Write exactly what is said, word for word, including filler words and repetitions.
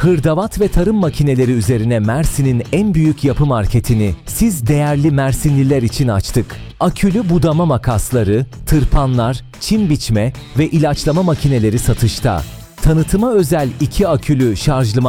Hırdavat ve tarım makineleri üzerine Mersin'in en büyük yapı marketini siz değerli Mersinliler için açtık. Akülü budama makasları, tırpanlar, çim biçme ve ilaçlama makineleri satışta. Tanıtıma özel iki akülü şarjlı